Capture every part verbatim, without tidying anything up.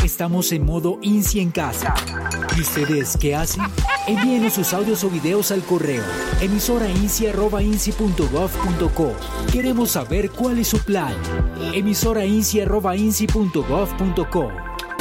Estamos en modo INSI en casa. ¿Y ustedes qué hacen? Envíenos sus audios o videos al correo emisora insi arroba insi punto gov punto co. Queremos saber cuál es su plan. emisora insi arroba insi punto gov punto co.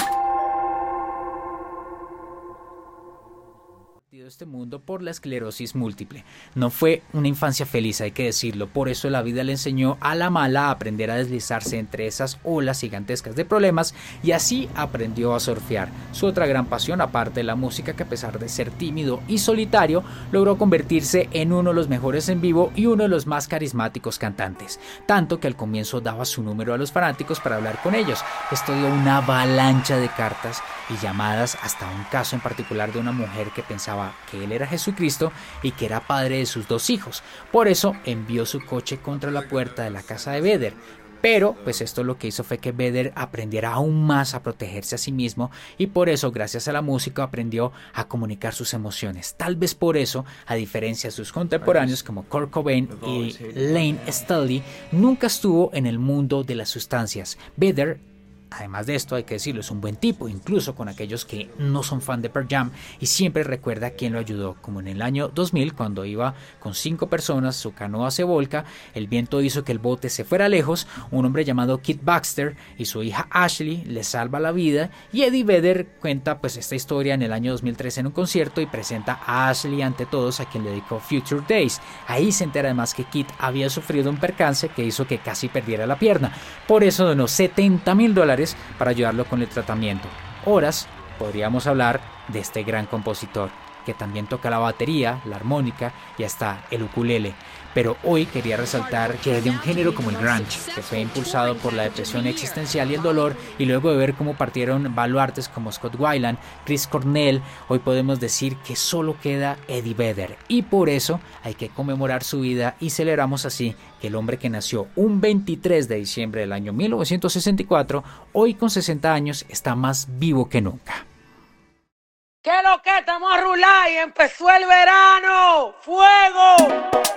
Este mundo por la esclerosis múltiple. No fue una infancia feliz, hay que decirlo, por eso la vida le enseñó a la mala a aprender a deslizarse entre esas olas gigantescas de problemas y así aprendió a surfear. Su otra gran pasión, aparte de la música, que a pesar de ser tímido y solitario, logró convertirse en uno de los mejores en vivo y uno de los más carismáticos cantantes, tanto que al comienzo daba su número a los fanáticos para hablar con ellos. Esto dio una avalancha de cartas y llamadas, hasta un caso en particular de una mujer que pensaba que él era Jesucristo y que era padre de sus dos hijos. Por eso envió su coche contra la puerta de la casa de Vedder. Pero pues esto lo que hizo fue que Vedder aprendiera aún más a protegerse a sí mismo y por eso, gracias a la música, aprendió a comunicar sus emociones. Tal vez por eso, a diferencia de sus contemporáneos como Kurt Cobain y Layne Staley, nunca estuvo en el mundo de las sustancias. Vedder, además de esto, hay que decirlo, es un buen tipo, incluso con aquellos que no son fan de Pearl Jam, y siempre recuerda quién lo ayudó, como en el año dos mil, cuando iba con cinco personas, su canoa se volca, el viento hizo que el bote se fuera lejos, un hombre llamado Kit Baxter y su hija Ashley le salva la vida, y Eddie Vedder cuenta pues esta historia en el año dos mil trece en un concierto y presenta a Ashley ante todos, a quien le dedicó Future Days. Ahí se entera además que Kit había sufrido un percance que hizo que casi perdiera la pierna, por eso donó setenta mil dólares para ayudarlo con el tratamiento. Horas podríamos hablar de este gran compositor, que también toca la batería, la armónica y hasta el ukulele. Pero hoy quería resaltar que de un género como el grunge, que fue impulsado por la depresión existencial y el dolor, y luego de ver cómo partieron baluartes como Scott Weiland, Chris Cornell, hoy podemos decir que solo queda Eddie Vedder. Y por eso hay que conmemorar su vida y celebramos así que el hombre que nació un veintitrés de diciembre del año mil novecientos sesenta y cuatro, hoy con sesenta años, está más vivo que nunca. ¿Qué lo que estamos a rular y empezó el verano? ¡Fuego!